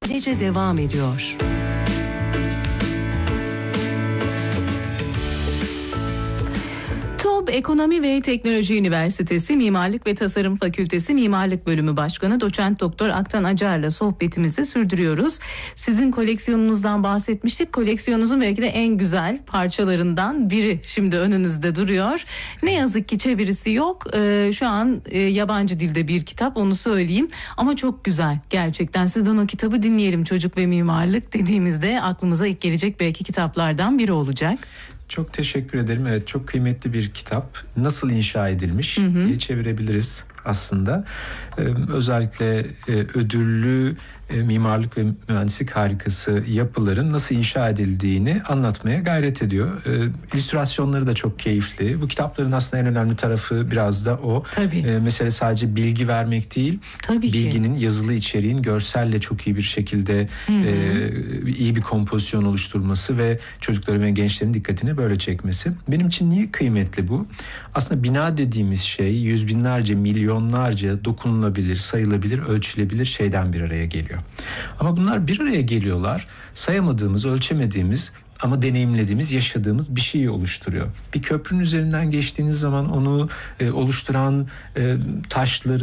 Gece devam ediyor. TOB Ekonomi ve Teknoloji Üniversitesi Mimarlık ve Tasarım Fakültesi Mimarlık Bölümü Başkanı Doçent Doktor Aktan Acar'la sohbetimizi sürdürüyoruz. Sizin koleksiyonunuzdan bahsetmiştik. Koleksiyonunuzun belki de en güzel parçalarından biri şimdi önünüzde duruyor. Ne yazık ki çevirisi yok. Şu an yabancı dilde bir kitap, onu söyleyeyim. Ama çok güzel gerçekten. Sizden o kitabı dinleyelim. Çocuk ve Mimarlık dediğimizde aklımıza ilk gelecek belki kitaplardan biri olacak. Çok teşekkür ederim. Evet, çok kıymetli bir kitap. Nasıl inşa edilmiş diye çevirebiliriz aslında. Özellikle ödüllü mimarlık ve mühendislik harikası yapıların nasıl inşa edildiğini anlatmaya gayret ediyor. İllüstrasyonları da çok keyifli. Bu kitapların aslında en önemli tarafı biraz da o. Mesele sadece bilgi vermek değil. Bilginin, yazılı içeriğin görselle çok iyi bir şekilde iyi bir kompozisyon oluşturması ve çocukların ve gençlerin dikkatini böyle çekmesi. Benim için niye kıymetli bu? Aslında bina dediğimiz şey yüz binlerce, milyonlarca dokunulabilir, sayılabilir, ölçülebilir şeyden bir araya geliyor. Ama bunlar bir araya geliyorlar, sayamadığımız, ölçemediğimiz ama deneyimlediğimiz, yaşadığımız bir şeyi oluşturuyor. Bir köprünün üzerinden geçtiğiniz zaman onu oluşturan taşları,